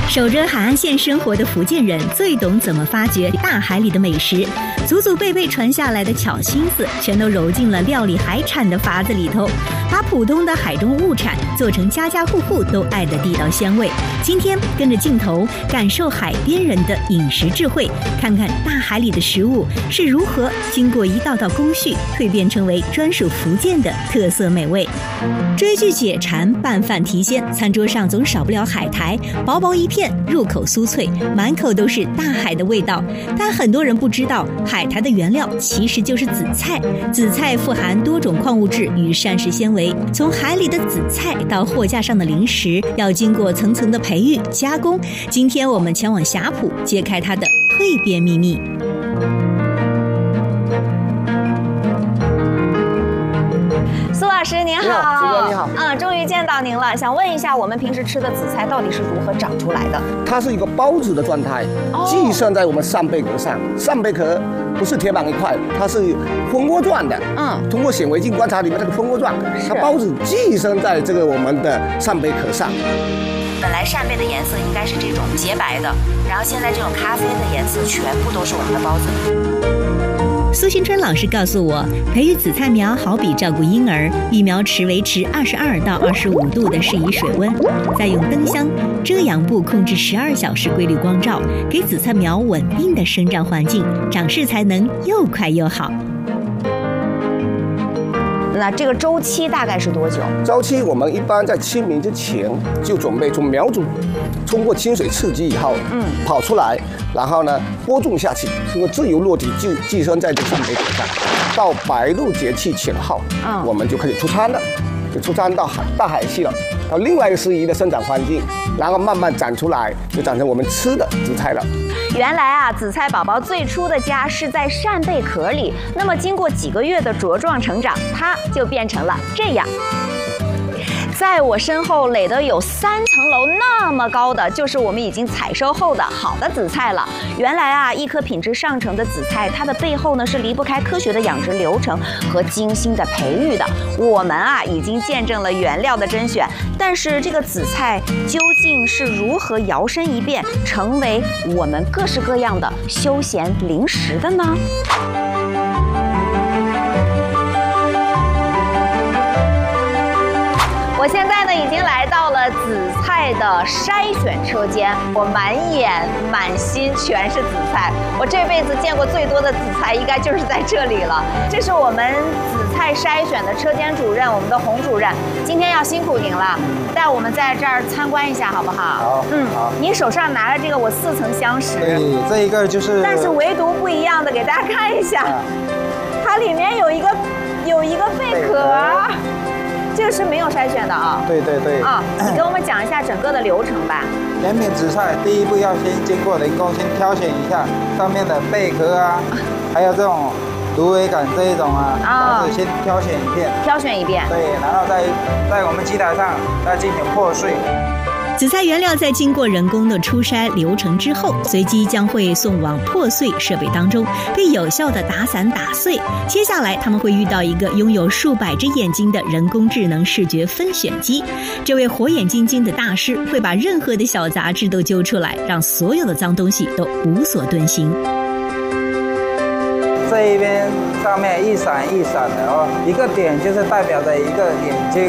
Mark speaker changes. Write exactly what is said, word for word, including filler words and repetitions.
Speaker 1: 守着海岸线生活的福建人最懂怎么发掘大海里的美食，祖祖辈辈传下来的巧心思全都揉进了料理海产的法子里头，把普通的海中物产做成家家户户都爱的地道鲜味。今天跟着镜头感受海边人的饮食智慧，看看大海里的食物是如何经过一道道工序蜕变成为专属福建的特色美味。追剧解馋，拌饭提鲜，餐桌上总少不了海苔，薄薄一片，入口酥脆，满口都是大海的味道。但很多人不知道，海苔的原料其实就是紫菜。紫菜富含多种矿物质与膳食纤维，从海里的紫菜到货架上的零食，要经过层层的培育加工。今天我们前往霞浦，揭开它的蜕变秘密。苏老师您好，
Speaker 2: 你好，主任你好。
Speaker 1: 嗯，终于见到您了。想问一下，我们平时吃的紫菜到底是如何长出来的？
Speaker 2: 它是一个包子的状态，
Speaker 1: 哦
Speaker 2: 寄生在我们扇贝壳上。扇贝壳不是铁板一块，它是蜂窝状的。
Speaker 1: 嗯，
Speaker 2: 通过显微镜观察里面这个蜂窝状，它包子寄生在这个我们的扇贝壳上。
Speaker 3: 本来扇贝的颜色应该是这种洁白的，然后现在这种咖啡的颜色全部都是我们的包子。
Speaker 1: 苏新春老师告诉我，培育紫菜苗好比照顾婴儿，育苗池维持二十二到二十五度的适宜水温，再用灯箱、遮阳布控制十二小时规律光照，给紫菜苗稳定的生长环境，长势才能又快又好。
Speaker 3: 那这个周期大概是多久？
Speaker 2: 周期我们一般在清明之前就准备从苗种通过清水刺激以后，嗯，跑出来，然后呢播种下去，通过自由落体就寄生在这扇贝壳上，到白露节气前后，嗯，我们就可以出餐了，就出餐到海大海去了，到另外一个适宜的生长环境，然后慢慢长出来，就长成我们吃的紫菜了。
Speaker 3: 原来啊，紫菜宝宝最初的家是在扇贝壳里，那么经过几个月的茁壮成长，它就变成了这样。在我身后垒的有三层楼那么高的，就是我们已经采收后的好的紫菜了。原来啊，一颗品质上乘的紫菜，它的背后呢是离不开科学的养殖流程和精心的培育的。我们啊已经见证了原料的甄选，但是这个紫菜究竟是如何摇身一变，成为我们各式各样的休闲零食的呢？我现在呢已经来到了紫菜的筛选车间，我满眼满心全是紫菜。我这辈子见过最多的紫菜应该就是在这里了。这是我们紫菜筛选的车间主任，我们的洪主任，今天要辛苦您了，带我们在这儿参观一下好不好？
Speaker 4: 好，
Speaker 3: 嗯，
Speaker 4: 好。
Speaker 3: 您手上拿着这个我四层香石，
Speaker 4: 对，这一个就是，
Speaker 3: 但是唯独不一样的，给大家看一下，啊、它里面有一个有一个贝壳。这个是没有筛选的啊！
Speaker 4: 对对对
Speaker 3: 啊，你给我们讲一下整个的流程吧。
Speaker 4: 甜品紫菜第一步要先经过人工先挑选一下上面的贝壳啊，还有这种芦苇杆这一种啊，啊，先挑选一片，
Speaker 3: 挑选一遍，
Speaker 4: 对，然后在在我们机台上再进行破碎。
Speaker 1: 紫菜原料在经过人工的初筛流程之后，随机将会送往破碎设备当中，被有效的打散打碎。接下来他们会遇到一个拥有数百只眼睛的人工智能视觉分选机，这位火眼金睛的大师会把任何的小杂质都揪出来，让所有的脏东西都无所遁形。
Speaker 4: 这一边上面一闪一闪的哦，一个点就是代表着一个眼睛。